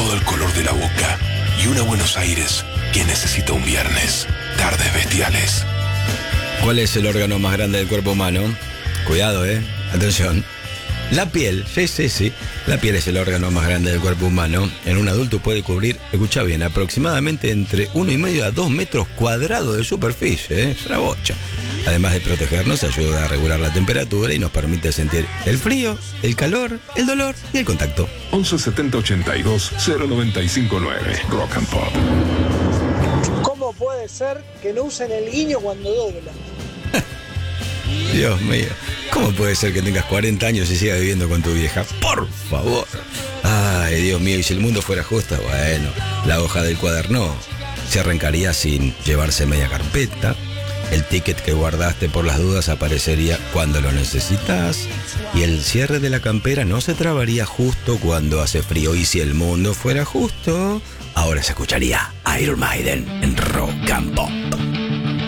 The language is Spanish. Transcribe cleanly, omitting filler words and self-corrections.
todo el color de la boca y una Buenos Aires que necesita un viernes. Tardes bestiales. ¿Cuál es el órgano más grande del cuerpo humano? Cuidado, atención. La piel, sí. La piel es el órgano más grande del cuerpo humano. En un adulto puede cubrir, escucha bien, aproximadamente entre 1,5 a 2 metros cuadrados de superficie. Es una bocha. Además de protegernos, ayuda a regular la temperatura y nos permite sentir el frío, el calor, el dolor y el contacto. 11 70 82 0959. Rock and Pop. ¿Cómo puede ser que no usen el guiño cuando doblan? Dios mío, ¿cómo puede ser que tengas 40 años y sigas viviendo con tu vieja? Por favor. Ay, Dios mío, y si el mundo fuera justo, bueno, la hoja del cuaderno se arrancaría sin llevarse media carpeta. El ticket que guardaste por las dudas aparecería cuando lo necesitas. Y el cierre de la campera no se trabaría justo cuando hace frío. Y si el mundo fuera justo, ahora se escucharía Iron Maiden en Rock and Pop.